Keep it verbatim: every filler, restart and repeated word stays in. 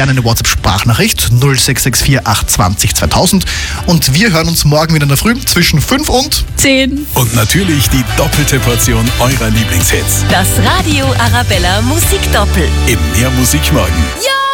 gerne eine WhatsApp-Sprachnachricht null sechs sechs vier acht zwanzig zweitausend und wir hören uns morgen wieder in der Früh zwischen fünf und zehn. Und natürlich die doppelte Portion eurer Lieblingshits. Das Radio Arabella Musikdoppel. Im Mehr Musik morgen. Ja!